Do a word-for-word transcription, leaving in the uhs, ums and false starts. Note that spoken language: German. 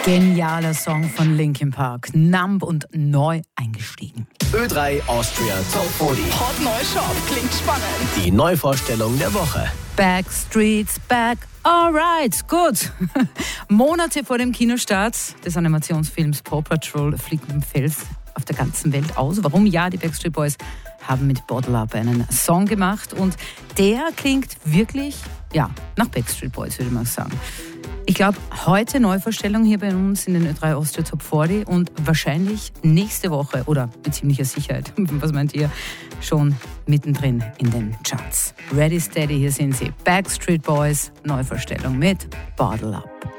Genialer Song von Linkin Park. Numb und neu eingestiegen. Ö drei Austria Top vierzig. Hot neu Shop, klingt spannend. Die Neuvorstellung der Woche. Backstreet's back, alright, gut. Monate vor dem Kinostart des Animationsfilms Paw Patrol fliegt mit dem Fels auf der ganzen Welt aus. Warum? Ja, die Backstreet Boys haben mit Bottle Up einen Song gemacht und der klingt wirklich, ja, nach Backstreet Boys, würde man sagen. Ich glaube, heute Neuvorstellung hier bei uns in den Ö drei Austria Top vierzig und wahrscheinlich nächste Woche oder mit ziemlicher Sicherheit, was meint ihr, schon mittendrin in den Charts. Ready, steady, hier sind sie. Backstreet Boys, Neuvorstellung mit Bottle Up.